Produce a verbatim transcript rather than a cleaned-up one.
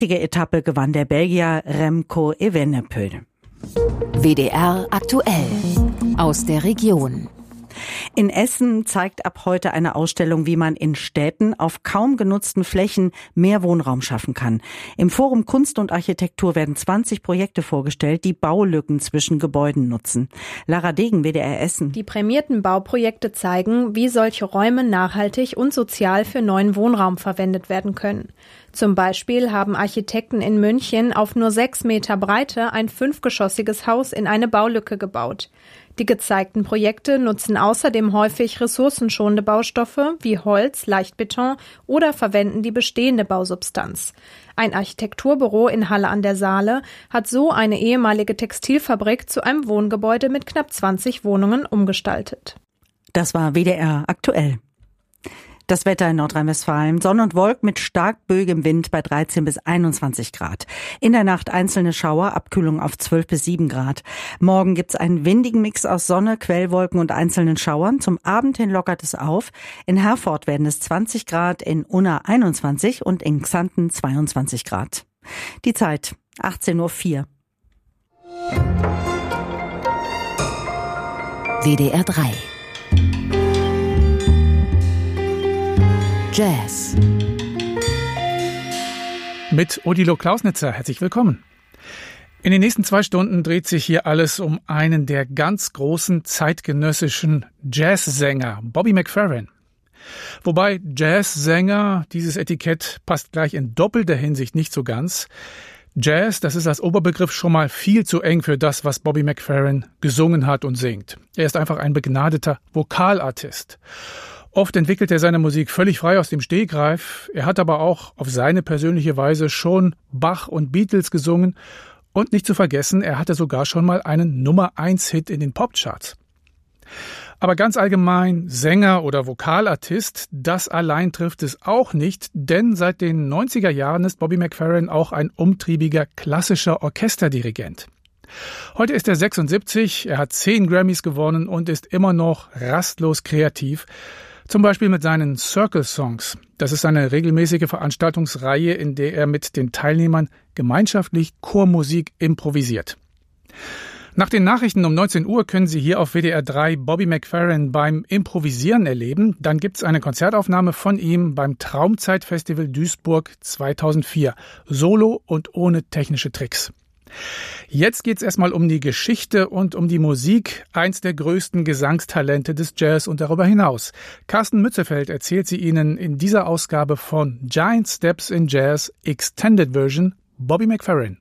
Die Etappe gewann der Belgier Remco Evenepoel. W D R aktuell aus der Region. In Essen zeigt ab heute eine Ausstellung, wie man in Städten auf kaum genutzten Flächen mehr Wohnraum schaffen kann. Im Forum Kunst und Architektur werden zwanzig Projekte vorgestellt, die Baulücken zwischen Gebäuden nutzen. Lara Degen, W D R Essen. Die prämierten Bauprojekte zeigen, wie solche Räume nachhaltig und sozial für neuen Wohnraum verwendet werden können. Zum Beispiel haben Architekten in München auf nur sechs Meter Breite ein fünfgeschossiges Haus in eine Baulücke gebaut. Die gezeigten Projekte nutzen außerdem häufig ressourcenschonende Baustoffe wie Holz, Leichtbeton oder verwenden die bestehende Bausubstanz. Ein Architekturbüro in Halle an der Saale hat so eine ehemalige Textilfabrik zu einem Wohngebäude mit knapp zwanzig Wohnungen umgestaltet. Das war W D R aktuell. Das Wetter in Nordrhein-Westfalen: Sonne und Wolken mit stark böigem Wind bei dreizehn bis einundzwanzig Grad. In der Nacht einzelne Schauer, Abkühlung auf zwölf bis sieben Grad. Morgen gibt's einen windigen Mix aus Sonne, Quellwolken und einzelnen Schauern. Zum Abend hin lockert es auf. In Herford werden es zwanzig Grad, in Unna einundzwanzig und in Xanten zweiundzwanzig Grad. Die Zeit achtzehn Uhr vier. W D R drei Jazz. Mit Odilo Klausnitzer, herzlich willkommen. In den nächsten zwei Stunden dreht sich hier alles um einen der ganz großen zeitgenössischen Jazzsänger, Bobby McFerrin. Wobei Jazzsänger, dieses Etikett passt gleich in doppelter Hinsicht nicht so ganz. Jazz, das ist als Oberbegriff schon mal viel zu eng für das, was Bobby McFerrin gesungen hat und singt. Er ist einfach ein begnadeter Vokalartist. Oft entwickelt er seine Musik völlig frei aus dem Stegreif. Er hat aber auch auf seine persönliche Weise schon Bach und Beatles gesungen. Und nicht zu vergessen, er hatte sogar schon mal einen Nummer eins Hit in den Popcharts. Aber ganz allgemein, Sänger oder Vokalartist, das allein trifft es auch nicht, denn seit den neunziger Jahren ist Bobby McFerrin auch ein umtriebiger klassischer Orchesterdirigent. Heute ist er sechsundsiebzig, er hat zehn Grammys gewonnen und ist immer noch rastlos kreativ. Zum Beispiel mit seinen Circle Songs. Das ist eine regelmäßige Veranstaltungsreihe, in der er mit den Teilnehmern gemeinschaftlich Chormusik improvisiert. Nach den Nachrichten um neunzehn Uhr können Sie hier auf W D R drei Bobby McFerrin beim Improvisieren erleben. Dann gibt's eine Konzertaufnahme von ihm beim Traumzeit-Festival Duisburg zweitausendvier. Solo und ohne technische Tricks. Jetzt geht's erstmal um die Geschichte und um die Musik, eins der größten Gesangstalente des Jazz und darüber hinaus. Carsten Mützefeld erzählt sie Ihnen in dieser Ausgabe von Giant Steps in Jazz Extended Version, Bobby McFerrin.